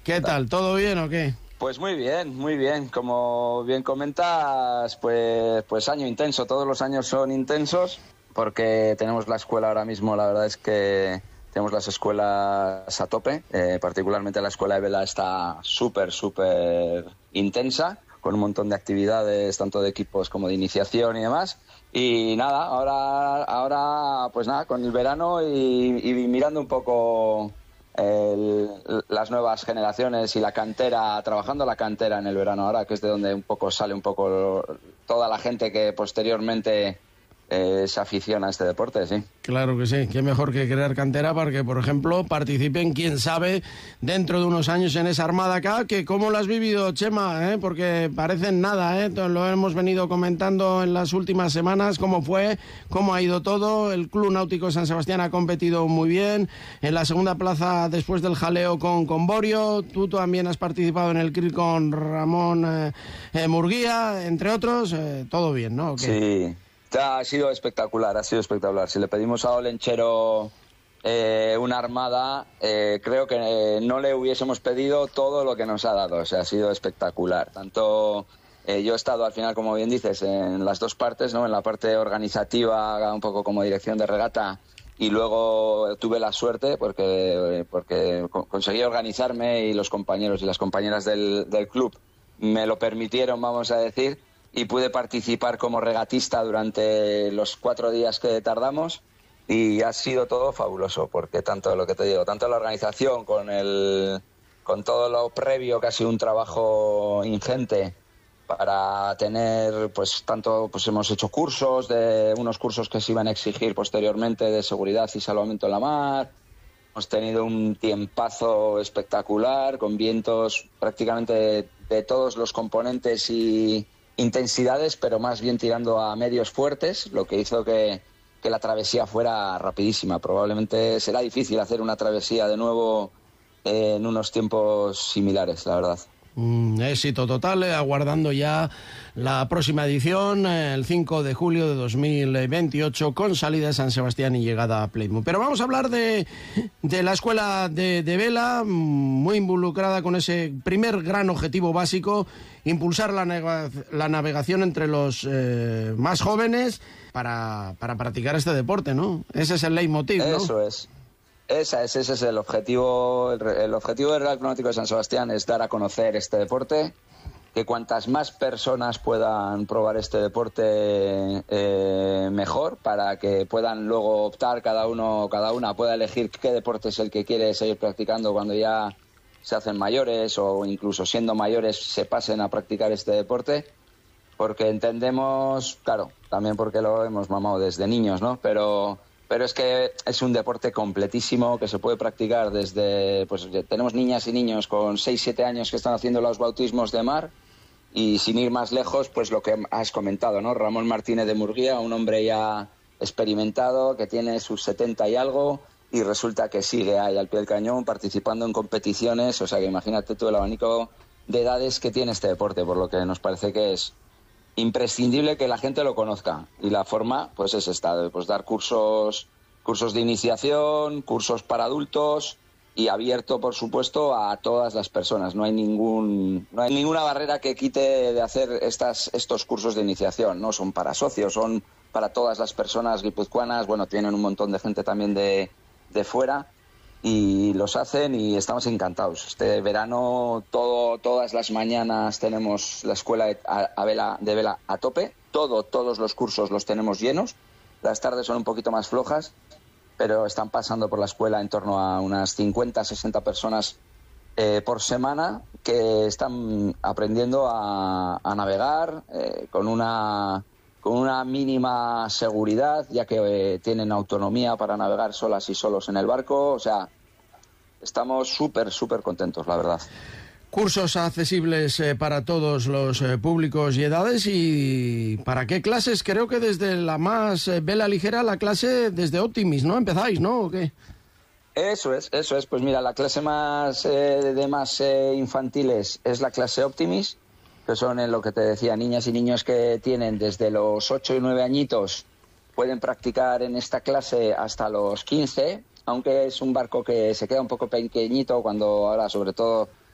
¿Qué tal? ¿Todo bien o qué? Pues muy bien. Como bien comentas, pues año intenso. Todos los años son intensos porque tenemos la escuela ahora mismo, la verdad es que tenemos las escuelas a tope. Particularmente la escuela de vela está súper intensa, con un montón de actividades, tanto de equipos como de iniciación y demás. Y nada, ahora pues nada, con el verano y mirando un poco las nuevas generaciones y la cantera, trabajando la cantera en el verano ahora, que es de donde un poco sale un poco toda la gente que posteriormente se aficiona a este deporte, sí. Claro que sí, qué mejor que crear cantera para que, por ejemplo, participen, quién sabe, dentro de unos años en esa Armada acá, que cómo lo has vivido, Chema, porque parecen nada, lo hemos venido comentando en las últimas semanas, cómo fue, cómo ha ido todo. El Club Náutico San Sebastián ha competido muy bien, en la segunda plaza después del jaleo con Borio, tú también has participado en el CRIL con Ramón Murguía, entre otros, todo bien, ¿no? Sí. Ha sido espectacular. Si le pedimos a Olenchero una Armada, creo que no le hubiésemos pedido todo lo que nos ha dado. O sea, ha sido espectacular. Tanto yo he estado al final, como bien dices, en las dos partes, ¿no? En la parte organizativa, un poco como dirección de regata, y luego tuve la suerte porque conseguí organizarme y los compañeros y las compañeras del club me lo permitieron, vamos a decir, y pude participar como regatista durante los 4 días que tardamos y ha sido todo fabuloso, porque tanto lo que te digo, tanto la organización con todo lo previo, que ha sido un trabajo ingente para tener, pues tanto, pues hemos hecho unos cursos que se iban a exigir posteriormente de seguridad y salvamento en la mar. Hemos tenido un tiempazo espectacular con vientos prácticamente de todos los componentes y intensidades, pero más bien tirando a medios fuertes, lo que hizo que la travesía fuera rapidísima. Probablemente será difícil hacer una travesía de nuevo en unos tiempos similares, la verdad. Éxito total, aguardando ya la próxima edición, el 5 de julio de 2028, con salida de San Sebastián y llegada a Plymouth. Pero vamos a hablar de la escuela de vela, muy involucrada con ese primer gran objetivo básico, impulsar la navegación entre los más jóvenes para practicar este deporte, ¿no? Ese es el leitmotiv, ¿no? Eso es. Ese es el objetivo. El objetivo del Real Club Náutico de San Sebastián es dar a conocer este deporte, que cuantas más personas puedan probar este deporte mejor, para que puedan luego optar cada una pueda elegir qué deporte es el que quiere seguir practicando cuando ya se hacen mayores, o incluso siendo mayores se pasen a practicar este deporte, porque entendemos, claro, también porque lo hemos mamado desde niños, ¿no? Pero es que es un deporte completísimo que se puede practicar desde, pues tenemos niñas y niños con 6-7 años que están haciendo los bautismos de mar, y sin ir más lejos, pues lo que has comentado, ¿no? Ramón Martínez de Murguía, un hombre ya experimentado que tiene sus 70 y algo, y resulta que sigue ahí al pie del cañón participando en competiciones. O sea que imagínate tú el abanico de edades que tiene este deporte, por lo que nos parece que es imprescindible que la gente lo conozca, y la forma pues es esta, pues dar cursos de iniciación, cursos para adultos, y abierto por supuesto a todas las personas. No hay ninguna barrera que quite de hacer estos cursos de iniciación, no son para socios, son para todas las personas guipuzcoanas. Bueno, tienen un montón de gente también de fuera y los hacen, y estamos encantados. Este verano todas las mañanas tenemos la escuela de vela a tope, todos los cursos los tenemos llenos. Las tardes son un poquito más flojas, pero están pasando por la escuela en torno a unas 50-60 personas por semana, que están aprendiendo a navegar con una mínima seguridad, ya que tienen autonomía para navegar solas y solos en el barco. O sea, estamos súper contentos, la verdad. Cursos accesibles para todos los públicos y edades. ¿Y para qué clases? Creo que desde la más vela ligera, la clase desde Optimis, ¿no? Empezáis, ¿no? ¿O qué? Eso es. Pues mira, la clase más infantiles es la clase Optimis, que son, en lo que te decía, niñas y niños que tienen desde los 8 y 9 añitos, pueden practicar en esta clase hasta los 15, aunque es un barco que se queda un poco pequeñito cuando ahora, sobre todo